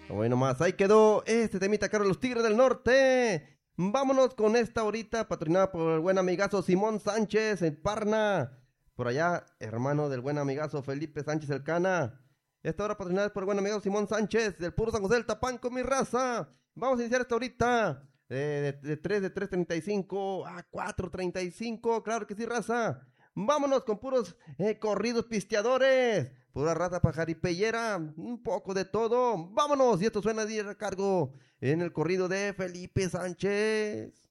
Bueno, más, ahí quedó este temita caro de los Tigres del Norte. Vámonos con esta ahorita, patrocinada por el buen amigazo Simón Sánchez en Parna. Por allá, hermano del buen amigazo Felipe Sánchez El Cana. Esta hora patrocinada por el buen amigo Simón Sánchez, del puro San José del Tapanco, mi raza. Vamos a iniciar esta ahorita. De 3:35 a 4:35, claro que sí, raza. Vámonos con puros corridos pisteadores. Pura raza pajaripellera, un poco de todo. Vámonos, y esto suena de a cargo en el corrido de Felipe Sánchez.